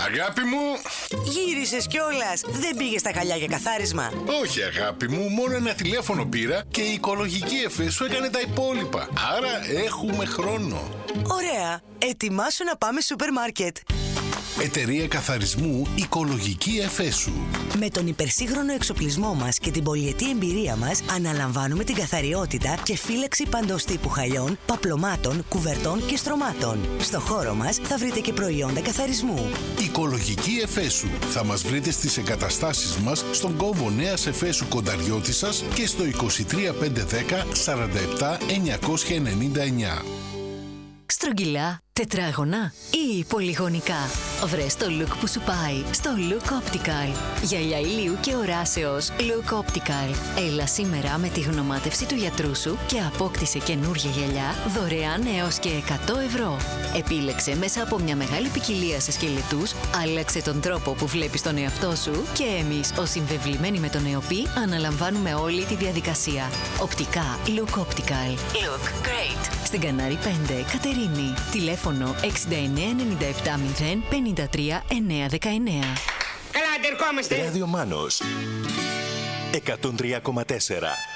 Αγάπη μου! Γύρισες κιόλας. Δεν πήγες στα χαλιά για καθάρισμα? Όχι αγάπη μου, μόνο ένα τηλέφωνο πήρα και η οικολογική ΕΦΕ σου έκανε τα υπόλοιπα. Άρα έχουμε χρόνο. Ωραία. Ετοιμάσου να πάμε σούπερ μάρκετ. Εταιρεία καθαρισμού Οικολογική ΕΦΕ σου. Με τον υπερσύγχρονο εξοπλισμό μας και την πολυετή εμπειρία μας, αναλαμβάνουμε την καθαριότητα και φύλαξη παντός τύπου χαλιών, παπλωμάτων, κουβερτών και στρωμάτων. Στο χώρο μας θα βρείτε και προϊόντα καθαρισμού. Οικολογική ΕΦΕ σου. Θα μας βρείτε στις εγκαταστάσεις μας στον κόμβο Νέας Εφέσου Κονταριώτισσας και στο 23510 47 999. Στρογγυλά, τετράγωνα ή πολυγωνικά. Βρες το look που σου πάει στο Look Optical. Γυαλιά ηλίου και οράσεως Look Optical. Έλα σήμερα με τη γνωμάτευση του γιατρού σου και απόκτησε καινούργια γυαλιά δωρεάν έως και 100 ευρώ. Επίλεξε μέσα από μια μεγάλη ποικιλία σε σκελετούς, άλλαξε τον τρόπο που βλέπεις τον εαυτό σου και εμείς ως συμβεβλημένοι με τον ΕΟΠΗ αναλαμβάνουμε όλη τη διαδικασία. Οπτικά Look Optical. Look great. Στην Κανάρη 5, Κατερίνη. Τηλέφωνο 69 97 0 53 919. Καλά, αντερχόμαστε. Ράδιο Μάνος 103,4.